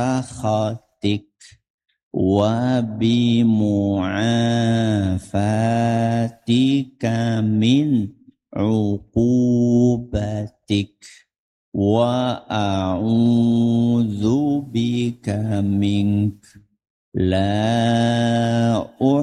سخطك وبمعافاتك من عقوبتك وأعوذ بك منك لا